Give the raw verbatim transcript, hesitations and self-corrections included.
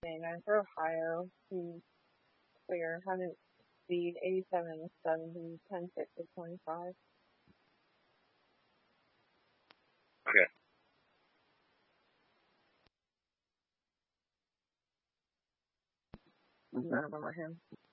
ninety-nine for Ohio. He's clear. one hundred speed, eighty-seven seventy, ten six to twenty-five. Okay. I remember him.